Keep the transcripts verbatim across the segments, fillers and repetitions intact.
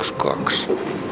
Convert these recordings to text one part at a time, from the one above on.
yksi kaksi.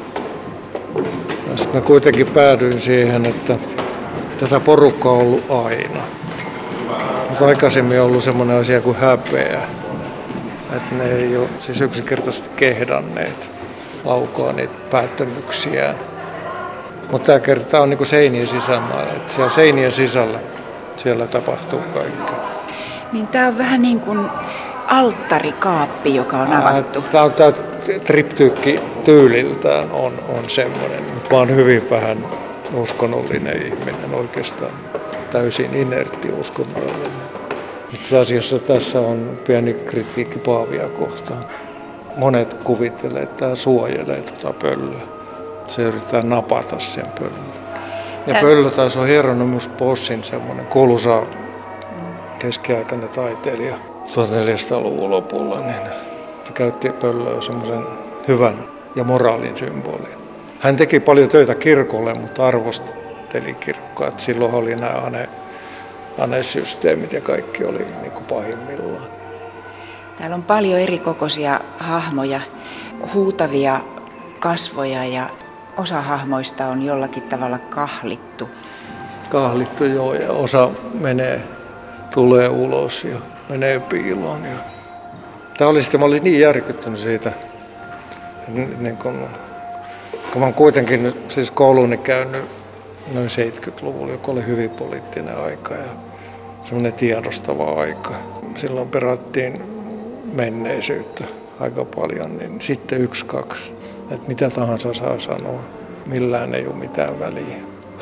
Sitten mä kuitenkin päädyin siihen, että tätä porukkaa on ollut aina. Mutta aikaisemmin on ollut semmoinen asia kuin häpeä. Että ne ei ole siis yksinkertaisesti kehdanneet laukoa niitä päättömyyksiään. Mutta tämä kerta on niinku seinien sisällä, että siellä seinien sisällä siellä tapahtuu kaikki. Niin tämä on vähän niin kuin alttarikaappi, joka on avattu. Tämä on tämä triptyykki tyyliltään on, on semmoinen, mutta mä oon hyvin vähän uskonnollinen ihminen, oikeastaan täysin inertti uskonnollinen. Itse asiassa tässä on pieni kritiikki Paavia kohtaan. Monet kuvittelee, että tämä suojelee tuota pöllöä. Se yritetään napata sen pöllön. Ja Tän... pöllö taas on Hieronymus Bossin semmoinen kuuluisa keskiaikainen taiteilija tuhatneljäsataaluvun lopulla. Niin se käytti pöllöä semmoisen hyvän ja moraalin symbolin. Hän teki paljon töitä kirkolle, mutta arvosteli kirkkoa. Että silloin oli nämä ane, anesysteemit ja kaikki oli niin kuin pahimmillaan. Täällä on paljon erikokoisia hahmoja, huutavia kasvoja ja osa hahmoista on jollakin tavalla kahlittu. Kahlittu joo, ja osa menee, tulee ulos ja menee piiloon. Ja... Tämä oli sitten, mä olin niin järkyttynyt siitä, niin kun, kun mä olen kuitenkin siis kouluni käynyt noin seitsemänkymmentäluvulla, joka oli hyvin poliittinen aika ja semmoinen tiedostava aika. Silloin perattiin menneisyyttä aika paljon, niin sitten yksi, kaksi. Että mitä tahansa saa sanoa, millään ei ole mitään väliä.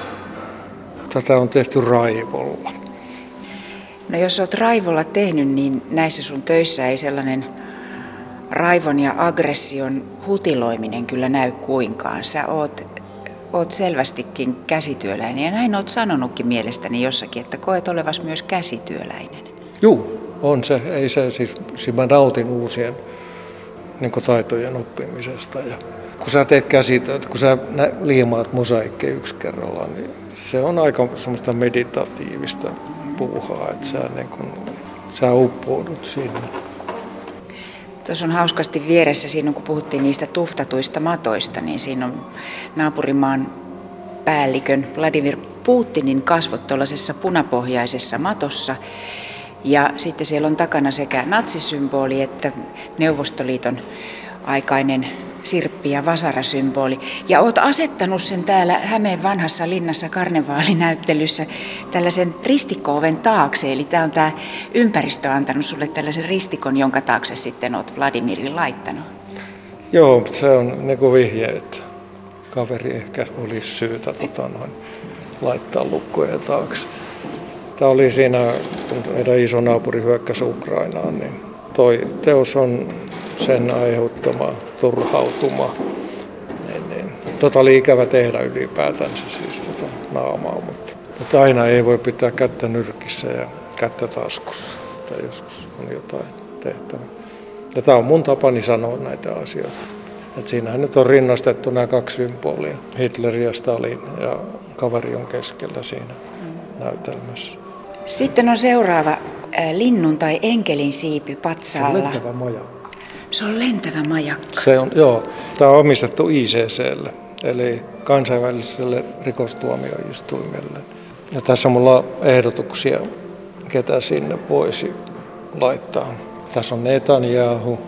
Tätä on tehty raivolla. No jos olet raivolla tehnyt, niin näissä sun töissä ei sellainen raivon ja aggression hutiloiminen kyllä näy kuinkaan. Sä oot, oot selvästikin käsityöläinen ja näin oot sanonutkin mielestäni jossakin, että koet olevas myös käsityöläinen. Juu, on se. Ei se siis, siis mä nautin uusien niin kuin taitojen oppimisesta. Ja kun sä teet käsityötä, kun sä liimaat mosaikkeja yksi kerrallaan, niin se on aika semmoista meditatiivista puuhaa, että sä, niin kun, sä uppoudut sinne. Tuossa on hauskasti vieressä, siinä kun puhuttiin niistä tuftatuista matoista, niin siinä on naapurimaan päällikön Vladimir Putinin kasvot tuollaisessa punapohjaisessa matossa. Ja sitten siellä on takana sekä natsisymboli että Neuvostoliiton aikainen sirppi- ja vasarasymboli. Ja olet asettanut sen täällä Hämeen vanhassa linnassa karnevaalinäyttelyssä tällaisen ristikko-oven taakse. Eli tämä on tämä ympäristö antanut sulle tällaisen ristikon, jonka taakse sitten olet Vladimirin laittanut. Joo, se on niin kuin vihje, että kaveri ehkä olisi syytä tota, noin, laittaa lukkoja taakse. Tämä oli siinä, kun meidän iso naapuri hyökkäsi Ukrainaan, niin toi teos on sen aiheuttama turhautuma. Niin, niin. Tota oli ikävä tehdä ylipäätänsä siis tota naamaa, mutta, mutta aina ei voi pitää kättä nyrkissä ja kättä taskussa, tai joskus on jotain tehtävä. Ja tämä on mun tapani sanoa näitä asioita. Et siinähän nyt on rinnastettu nämä kaksi symbolia, Hitler ja Stalin, ja kaveri on keskellä siinä näytelmässä. Sitten on seuraava äh, linnun tai enkelin siipi patsaalla. Se on lentävä majakka. Se on lentävä majakka. Se on, joo. Tämä on omistettu I C C:lle, eli kansainväliselle rikostuomioistuimelle. Ja tässä mulla on ehdotuksia, ketä sinne voisi laittaa. Tässä on Netanyahu,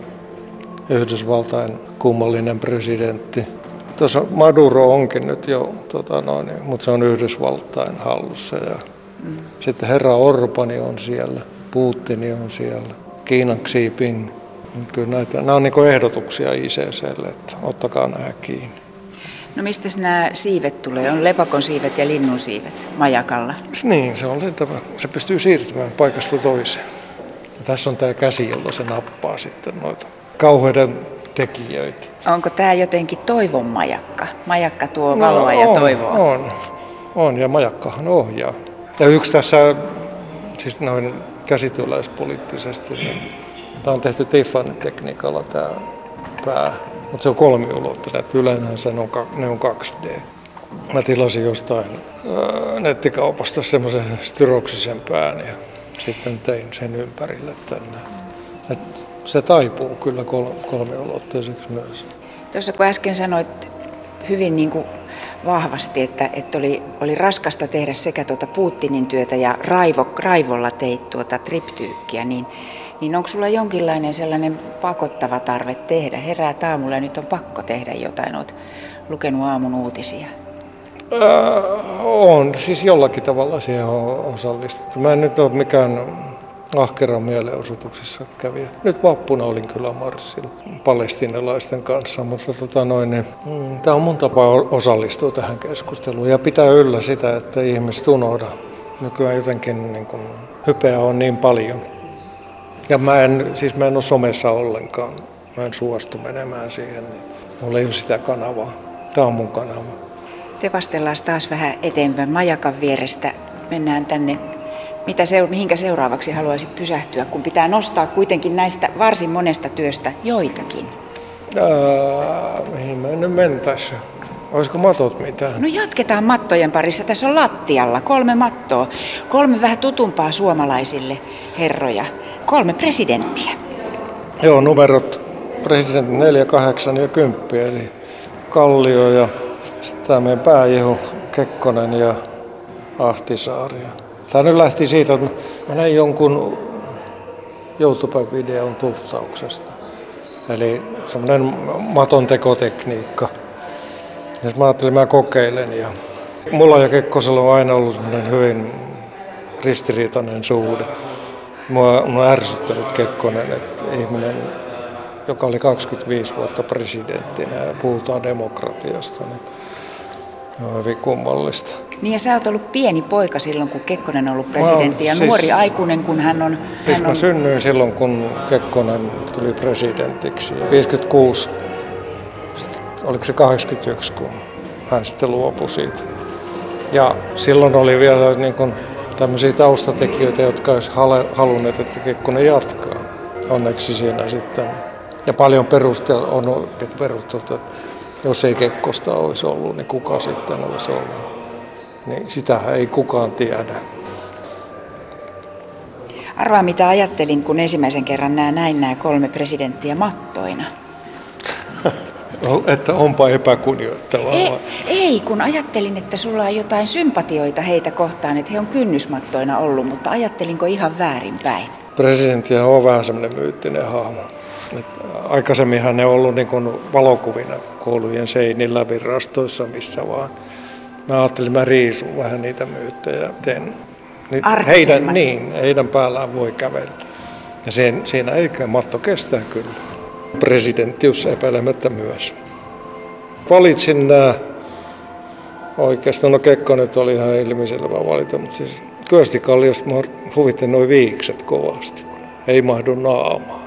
Yhdysvaltain kummallinen presidentti. Tuossa Maduro onkin nyt jo, tota noin, mutta se on Yhdysvaltain hallussa. Ja mm. Sitten herra Orbani on siellä, Putin on siellä, Kiinan Xi Jinping. Kyllä näitä, nämä on niin ehdotuksia I C C:lle, että ottakaa nämä kiinni. No mistä nämä siivet tulee? On lepakon siivet ja linnun siivet majakalla? Niin, se on lentävä. Se pystyy siirtymään paikasta toiseen. Ja tässä on tämä käsi, jolla se nappaa sitten noita kauheiden tekijöitä. Onko tämä jotenkin toivon majakka? Majakka tuo valoa no, ja on, toivoa. On, on, ja majakkahan ohjaa. Ja yksi tässä, siis noin käsityöläispoliittisesti, niin tämä on tehty Tiffany-tekniikalla tämä pää, mutta se on kolmiulotteinen. Yleensähän se on, ne on kaksi D. Mä tilasin jostain ää, nettikaupasta semmoisen styroksisen pään ja sitten tein sen ympärille tänne. Et se taipuu kyllä kol- kolmiulotteiseksi myös. Tuossa kun äsken sanoit hyvin niin kuin vahvasti, että, että oli, oli raskasta tehdä sekä tuota Putinin työtä ja raivo, raivolla teit tuota triptyykkiä, niin, niin onko sulla jonkinlainen sellainen pakottava tarve tehdä? Herää aamulla ja nyt on pakko tehdä jotain, olet lukenut aamun uutisia. Äh, on, siis jollakin tavalla siihen on osallistuttu. Mä en nyt ole mikään ahkeran mielenosoituksessa kävijä. Nyt vappuna olin kyllä marssilla palestiinalaisten kanssa, mutta tota noin, niin, mm, tämä on mun tapa osallistua tähän keskusteluun ja pitää yllä sitä, että ihmiset unohda. Nykyään jotenkin niin kun, hypeä on niin paljon. Ja mä en, siis mä en ole somessa ollenkaan. Mä en suostu menemään siihen. Mulla ei ole sitä kanavaa. Tämä on mun kanava. Tepastellaan taas vähän eteenpäin majakan vierestä. Mennään tänne. Mitä seur- mihinkä seuraavaksi haluaisit pysähtyä, kun pitää nostaa kuitenkin näistä varsin monesta työstä joitakin? Ää, mihin me nyt mentäisiin? Olisiko matot mitään? No jatketaan mattojen parissa. Tässä on lattialla kolme mattoa. Kolme vähän tutumpaa suomalaisille herroja. Kolme presidenttiä. Joo, numerot presidentti neljä, kahdeksan ja kymmenen, eli Kallio ja sitten tämä meidän pääjehu Kekkonen ja Ahtisaari. Tämä nyt lähti siitä, että mä näin jonkun YouTube-videon tuftauksesta. Eli semmoinen maton tekotekniikka. Ja mä ajattelin, että mä kokeilen. Ja mulla ja Kekkosella on aina ollut semmoinen hyvin ristiriitainen suhde. Mua on ärsyttänyt Kekkonen, että ihminen, joka oli kaksikymmentäviisi vuotta presidenttinä ja puhutaan demokratiasta, niin on hyvin kummallista. Niin ja sä oot ollut pieni poika silloin, kun Kekkonen on ollut presidentti ja siis, nuori aikuinen, kun hän on... Siis hän mä on... synnyin silloin, kun Kekkonen tuli presidentiksi. viisikymmentäkuusi, oliko se kahdeksankymmentäyksi, kun hän sitten luopui siitä. Ja silloin oli vielä niin kuin tämmöisiä taustatekijöitä, jotka olisi halunneet, että Kekkonen jatkaa. Onneksi siinä sitten. Ja paljon perustel, on perusteltu, että jos ei Kekkosta olisi ollut, niin kuka sitten olisi ollut. Niin sitähän ei kukaan tiedä. Arvaa mitä ajattelin, kun ensimmäisen kerran näin, näin nämä kolme presidenttiä mattoina. No, että onpa epäkunnioittavaa. Ei, ei, kun ajattelin, että sulla on jotain sympatioita heitä kohtaan, että he on kynnysmattoina ollut, mutta ajattelinko ihan väärinpäin? Presidenttihän on vähän semmoinen myyttinen hahmo. Että aikaisemminhan ne on ollut niin kuin valokuvina koulujen seinillä, virastoissa, missä vaan. Mä ajattelin, mä riisun vähän niitä myyttejä. Teen. Heidän, niin, heidän päällään voi kävellä. Ja sen, siinä ei matto kestää kyllä. Presidenttius epäilemättä myös. Valitsin nämä oikeastaan, no Kekkonen oli ihan ilmiselvä valita, mutta siis Kyösti Kalliosta mä huvittin noin viikset kovasti. Ei mahdu naamaan.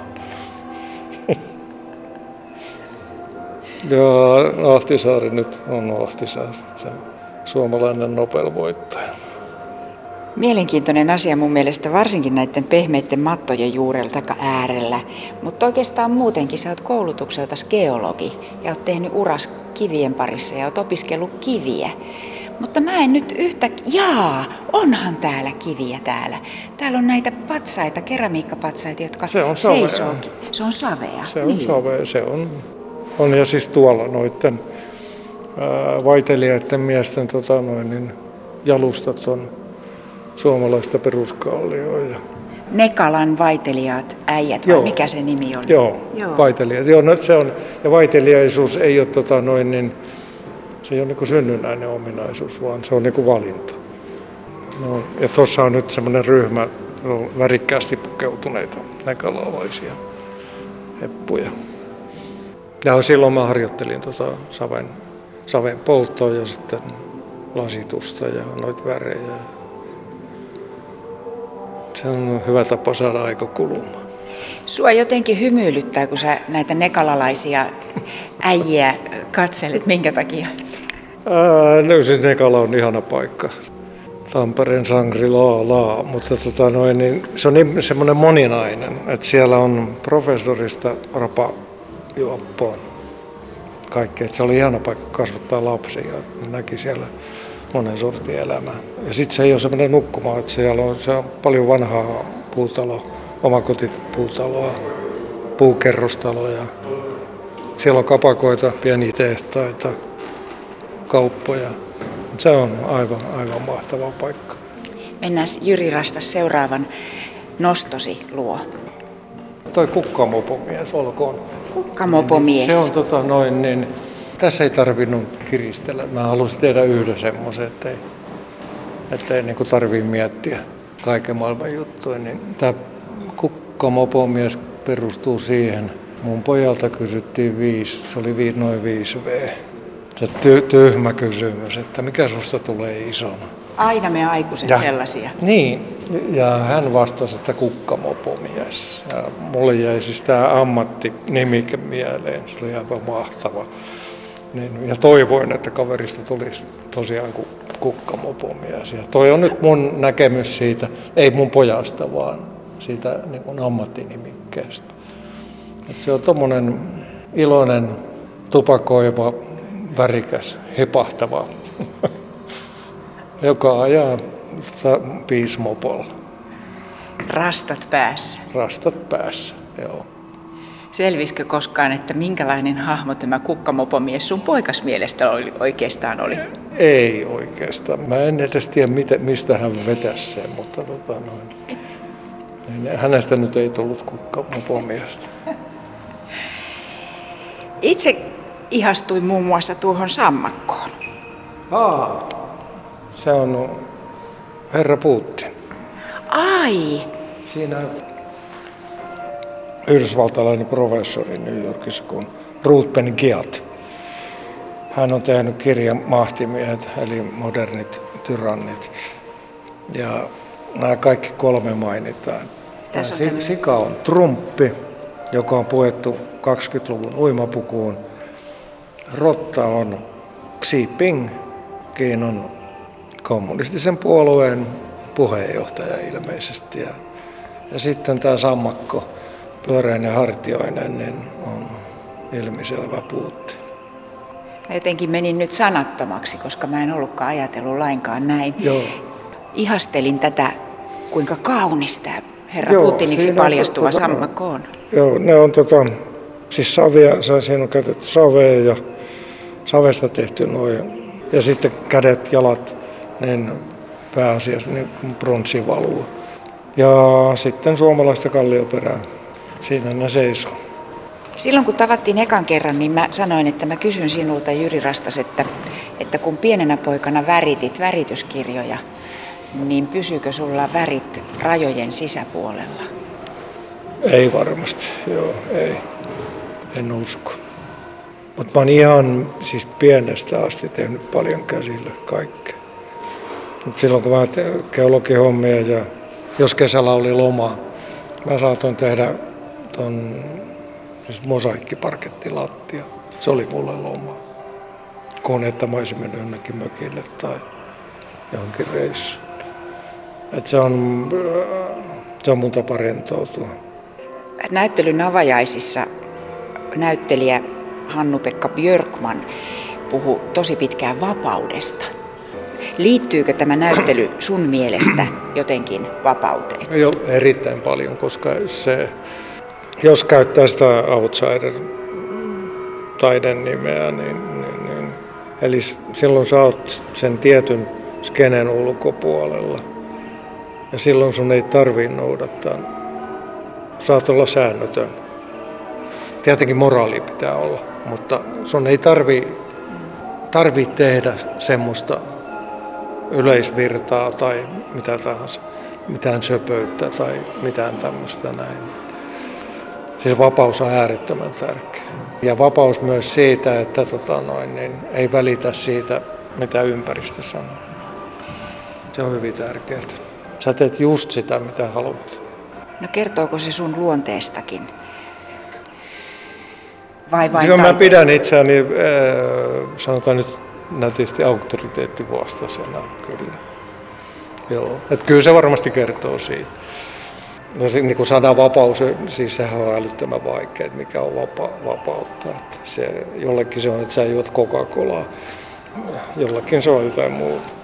Ja Ahtisaari nyt on Ahtisaari, se suomalainen Nobel-voittaja. Mielenkiintoinen asia mun mielestä, varsinkin näiden pehmeiden mattojen juurella tai äärellä. Mutta oikeastaan muutenkin sä oot koulutukseltasi geologi ja oot tehnyt uras kivien parissa ja oot opiskellut kiviä. Mutta mä en nyt yhtä... Jaa, onhan täällä kiviä täällä. Täällä on näitä patsaita, keramiikkapatsaita, jotka se on seisoo. Se on savea. Se on niin. savea, se on. On ja siis tuolla noiden ää, vaitelijoiden miesten tota noin, niin jalustat on suomalaista peruskallioa. Nekalan vaitelijat äijät, vai mikä se nimi oli? Joo, Joo. vaitelijat. Joo, no, se on, ja vaiteliaisuus ei ole, tota, noin, niin, se ei ole niin synnynnäinen ominaisuus, vaan se on niin valinta. No, ja tuossa on nyt semmoinen ryhmä värikkäästi pukeutuneita nekalalaisia heppuja. Ja silloin mä harjoittelin tota saven, saven polttoa ja sitten lasitusta ja noita värejä. Se on hyvä tapa saada aika kulumaan. Sua jotenkin hymyilyttää, kun sä näitä nekalalaisia äijiä katselet. Minkä takia? Ää, no se Nekala on ihana paikka. Tampereen Shangri-La, mutta tota noin, niin se on niin semmoinen moninainen, että siellä on professorista rapa juoppoon kaikkea. Se oli ihana paikka kasvattaa lapsia, että näki siellä monen sortin elämää. Ja sitten se ei ole semmoinen nukkuma, että siellä on, se on paljon vanhaa puutaloa, omakotipuutaloa, puukerrostaloja. Siellä on kapakoita, pieniä tehtaita, kauppoja. Se on aivan, aivan mahtava paikka. Mennään Jyri Rastas seuraavan nostosi luo. Toi kukkamopomies olkoon. Kukkamopomies. Se on tota noin, niin tässä ei tarvinnut kiristellä. Mä halusin tehdä yhden semmoisen, ettei, ettei niin tarvitse miettiä kaiken maailman juttuja. Niin tämä kukkamopomies perustuu siihen. Mun pojalta kysyttiin viisi, se oli noin viisi V. Se ty- tyhmä kysymys, että mikä susta tulee isona? Aina me aikuiset ja, sellaisia. Niin, ja hän vastasi, että kukkamopomies. Ja mulle jäi siis tämä ammattinimike mieleen, se oli aivan mahtava. Niin, ja toivoin, että kaverista tulisi tosiaan kukkamopomies. Ja toi on nyt mun näkemys siitä, ei mun pojasta, vaan siitä niin kuin ammattinimikkeestä. Et se on tommonen iloinen, tupakoiva, värikäs, hepahtava, joka ajaa piismopolla. Rastat päässä. Rastat päässä, joo. Selvisikö koskaan, että minkälainen hahmo tämä kukkamopomies sun poikas mielestä oli, oikeastaan oli? Ei oikeastaan. Mä en edes tiedä, mistä hän vetäisi sen, mutta tota noin. Hänestä nyt ei tullut kukkamopomiestä. Itse ihastuin muun muassa tuohon sammakkoon. Aa, se on herra Putin. Ai! Siinä yhdysvaltalainen professori New Yorkissa kuin Ruth Ben-Ghiat. Hän on tehnyt kirjan Mahtimiehet, eli modernit tyrannit. Ja nämä kaikki kolme mainitaan. On Sika on Trumpi, joka on puettu kaksikymmentäluvun uimapukuun. Rotta on Xi Jinping, Kiinan kommunistisen puolueen puheenjohtaja ilmeisesti. Ja, ja sitten tämä sammakko, pyöreinen hartioinen, niin on ilmiselvä Putin. Mä jotenkin menin nyt sanattomaksi, koska mä en ollutkaan ajatellut lainkaan näin. Joo. Ihastelin tätä, kuinka kaunis tämä herra Joo, Putiniksi paljastuva tota, sammakko on. Joo, ne on tota, siis savia, siinä on käytetty savea ja savesta tehty noin. Ja sitten kädet, jalat, niin pääasiassa niin pronssivalua. Ja sitten suomalaista kallioperää. Siinä ne seisoo. Silloin kun tavattiin ekan kerran, niin mä sanoin, että mä kysyn sinulta, Jyri Rastas, että, että kun pienenä poikana väritit värityskirjoja, niin pysyykö sulla värit rajojen sisäpuolella? Ei varmasti, joo, ei. En usko. Mutta mä oon ihan siis pienestä asti tehnyt paljon käsillä kaikkea. Mut silloin kun mä tein geologihommia ja jos kesällä oli loma, mä saatoin tehdä ton siis mosaikkiparkettilattia. Se oli mulle loma. Kun että mä olisin mennyt jonnekin mökille tai johonkin reissuun. Et se on, se on mun tapa rentoutua. Näyttelyn avajaisissa näyttelijä Hannu-Pekka Björkman puhui tosi pitkään vapaudesta. Liittyykö tämä näyttely sun mielestä jotenkin vapauteen? Joo, erittäin paljon, koska se, jos käyttää sitä outsider-taiden nimeä, niin, niin, niin eli silloin sä oot sen tietyn skenen ulkopuolella. Ja silloin sun ei tarvii noudattaa. Saat olla säännötön. Tietenkin moraali pitää olla, mutta sun ei tarvii, tarvii tehdä semmoista yleisvirtaa tai mitä tahansa, mitään söpöyttä tai mitään tämmöistä näin. Siis vapaus on äärettömän tärkeä. Ja vapaus myös siitä, että tota noin, niin ei välitä siitä, mitä ympäristö sanoo. Se on hyvin tärkeää. Sä teet just sitä, mitä haluat. No kertooko se sun luonteestakin? Vai vain Joo, mä taiteesta? pidän itseäni, äh, sanotaan nyt nätisti auktoriteettivastaisena kyllä. Joo, että kyllä se varmasti kertoo siitä. No niin kuin sana vapaus, siis sehän on älyttömän vaikea, että mikä on vapa, vapautta. Että se, jollekin se on, että sä juot Coca-Colaa, jollekin se on jotain muuta.